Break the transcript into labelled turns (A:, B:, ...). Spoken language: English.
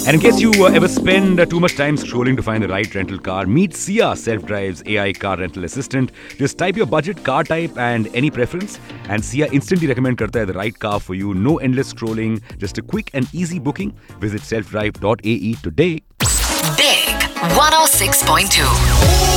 A: And in case you ever spend too much time scrolling to find the right rental car, meet Sia Self-Drive's AI car rental assistant. Just type your budget, car type, and any preference, and Sia instantly recommend karta hai the right car for you. No endless scrolling, just a quick and easy booking. Visit selfdrive.ae today.
B: Big 106.2.